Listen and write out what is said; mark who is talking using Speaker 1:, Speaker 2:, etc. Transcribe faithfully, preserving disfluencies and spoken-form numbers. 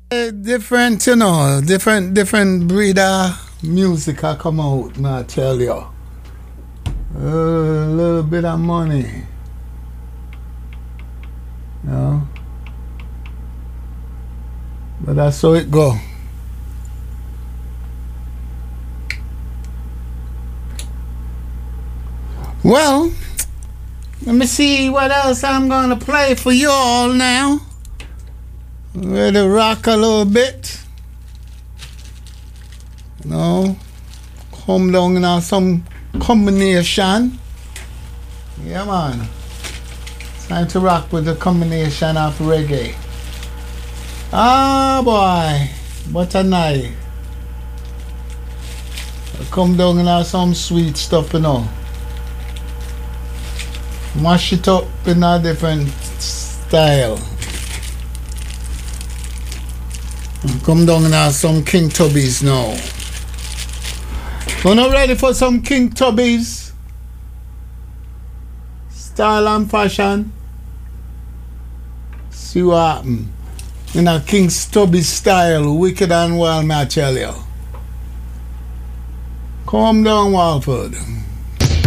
Speaker 1: Eh, different, you know, different, different breed of music I come out, man, I tell you. A little bit of money, you know. But that's how it go. Well, let me see what else I'm gonna play for you all now. Ready to rock a little bit. You know, come down in some combination. Yeah, man. It's time to rock with the combination of reggae. Ah, boy. What a night. Come down in some sweet stuff, you know. Mash it up in a different style. Come down and some King Tubbies now. We're not ready for some King Tubbies? Style and fashion. See what happen. In a King Tubbies style, wicked and wild, may I tell you. Come down, Walford.